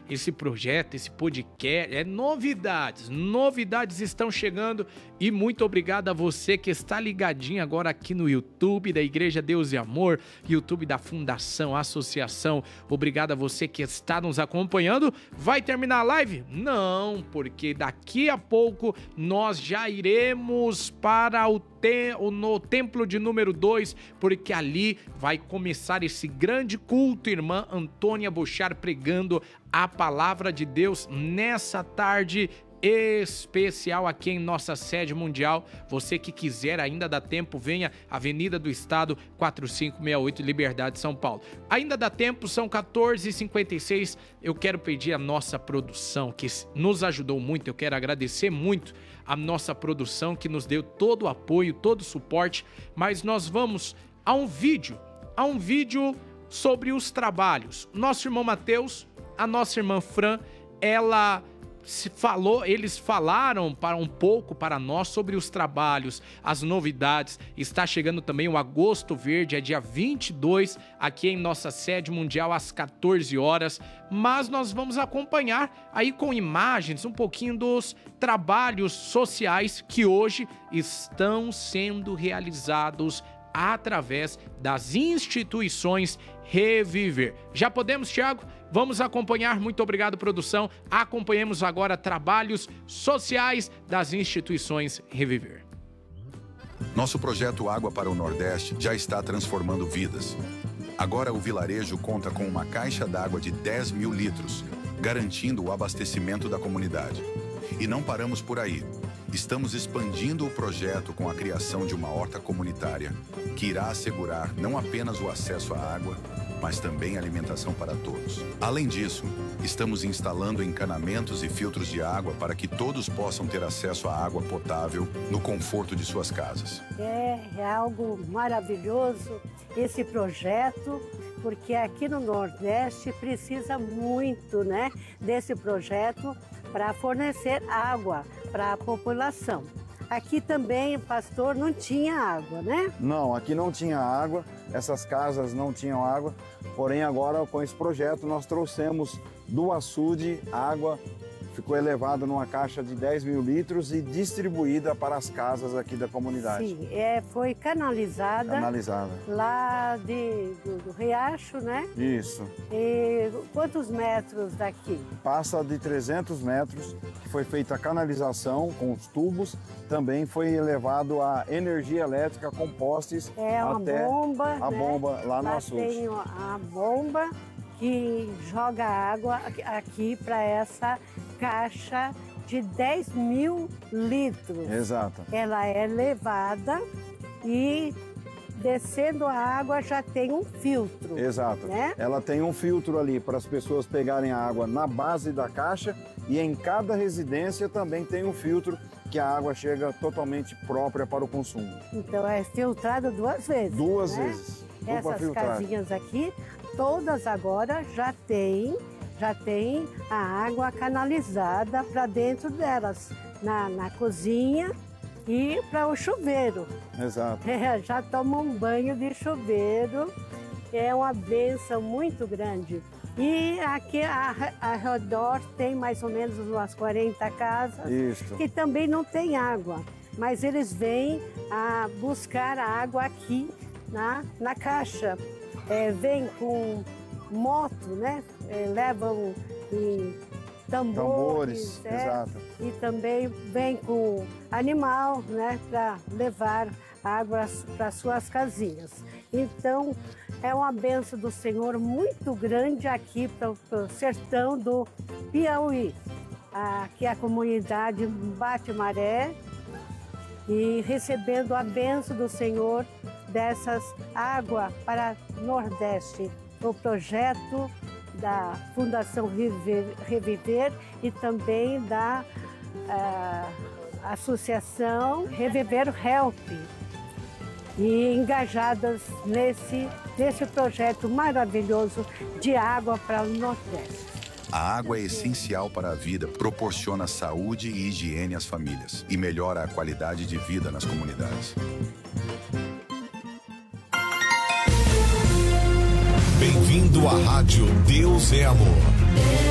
esse projeto, esse podcast. Novidades estão chegando e muito obrigado a você que está ligadinho agora aqui no YouTube da Igreja Deus e Amor, YouTube da Fundação Associação. Obrigado a você que está nos acompanhando. Vai terminar a live? Não, porque daqui a pouco nós já iremos para no templo de número 2, porque ali vai começar esse grande culto, irmã Antônia Bochar pregando a palavra de Deus nessa tarde especial aqui em nossa sede mundial. Você que quiser, ainda dá tempo, venha, Avenida do Estado 4568, Liberdade, São Paulo. Ainda dá tempo, são 14h56. Eu quero pedir à nossa produção, que nos ajudou muito, eu quero agradecer muito a nossa produção, que nos deu todo o apoio, todo o suporte, mas nós vamos a um vídeo sobre os trabalhos. Nosso irmão Mateus, a nossa irmã Fran, eles falaram um pouco para nós sobre os trabalhos, as novidades. Está chegando também o Agosto Verde, é dia 22, aqui em nossa sede mundial às 14 horas. Mas nós vamos acompanhar aí com imagens um pouquinho dos trabalhos sociais que hoje estão sendo realizados através das instituições Reviver. Já podemos, Thiago? Vamos acompanhar. Muito obrigado, produção. Acompanhemos agora trabalhos sociais das instituições Reviver. Nosso projeto Água para o Nordeste já está transformando vidas. Agora o vilarejo conta com uma caixa d'água de 10 mil litros, garantindo o abastecimento da comunidade. E não paramos por aí. Estamos expandindo o projeto com a criação de uma horta comunitária, que irá assegurar não apenas o acesso à água, mas também alimentação para todos. Além disso, estamos instalando encanamentos e filtros de água para que todos possam ter acesso à água potável no conforto de suas casas. É algo maravilhoso esse projeto, porque aqui no Nordeste precisa muito, né, desse projeto para fornecer água para a população. Aqui também, pastor, não tinha água, né? Não, aqui não tinha água, essas casas não tinham água, porém agora com esse projeto nós trouxemos do açude água, ficou elevada numa caixa de 10 mil litros e distribuída para as casas aqui da comunidade. Sim, foi canalizada lá do riacho, né? Isso. E quantos metros daqui? Passa de 300 metros, que foi feita a canalização com os tubos, também foi elevado a energia elétrica com postes até a bomba lá no açude. Tem a bomba que joga água aqui para essa caixa de 10 mil litros. Exato. Ela é levada e descendo a água já tem um filtro. Exato. Né? Ela tem um filtro ali para as pessoas pegarem a água na base da caixa e em cada residência também tem um filtro que a água chega totalmente própria para o consumo. Então é filtrado 2 vezes. 2 né? vezes. Essas casinhas aqui, todas agora já tem a água canalizada para dentro delas, na cozinha e para o chuveiro. Exato. Já tomam um banho de chuveiro, é uma bênção muito grande. E aqui ao redor tem mais ou menos umas 40 casas que também não tem água, mas eles vêm a buscar a água aqui na caixa. Vem com moto, né? Levam em tambores, exato. E também vem com animal, né? Para levar água para suas casinhas. Então, é uma bênção do Senhor muito grande aqui para o sertão do Piauí. Aqui a comunidade Bate Maré e recebendo a bênção do Senhor dessas águas para o Nordeste. O projeto da Fundação Reviver e também da Associação Reviver Help. E engajadas nesse projeto maravilhoso de água para o Nordeste. A água é essencial para a vida, proporciona saúde e higiene às famílias e melhora a qualidade de vida nas comunidades. Bem-vindo à Rádio Deus é Amor.